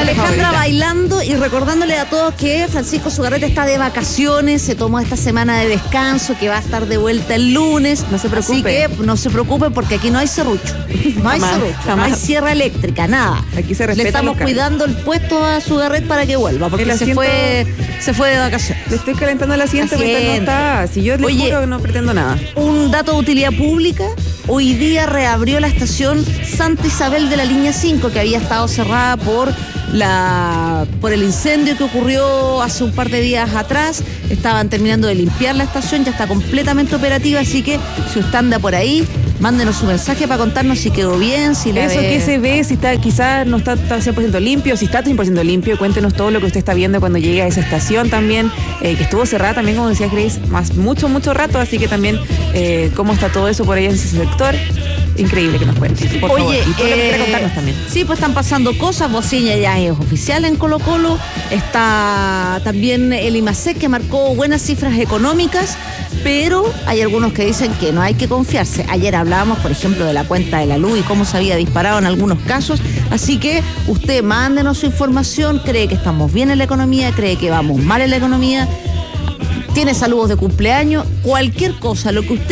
Alejandra bailando y recordándole a todos que Francisco Sugarreta está de vacaciones, se tomó esta semana de descanso, que va a estar de vuelta el lunes. No se preocupe. Así que no se preocupe porque aquí no hay serrucho. No hay serrucho, no hay sierra eléctrica, nada. Aquí se respeta. Le estamos cuidando el puesto a Sugarret para que vuelva, porque se fue de vacaciones. Le estoy calentando el asiento mientras no está. Si yo le juro que no pretendo nada. Un dato de utilidad pública. Hoy día reabrió la estación Santa Isabel de la línea 5, que había estado cerrada por el incendio que ocurrió hace un par de días atrás. Estaban terminando de limpiar la estación, ya está completamente operativa, así que si usted anda por ahí, mándenos su mensaje para contarnos si quedó bien, si la eso que se ve, si está, quizás no está 100% limpio, si está 100% limpio, cuéntenos todo lo que usted está viendo cuando llegue a esa estación también, que estuvo cerrada también, como decía Grace, mucho rato, así que también cómo está todo eso por ahí en ese sector. Increíble que nos cuente, por favor. Y todo lo que quiera contarnos también. Sí, pues están pasando cosas. Bocilla ya es oficial en Colo Colo. Está también el IMASEC, que marcó buenas cifras económicas, pero hay algunos que dicen que no hay que confiarse. Ayer hablábamos, por ejemplo, de la cuenta de la luz y cómo se había disparado en algunos casos. Así que usted mándenos su información. ¿Cree que estamos bien en la economía? ¿Cree que vamos mal en la economía? ¿Tiene saludos de cumpleaños? Cualquier cosa, lo que usted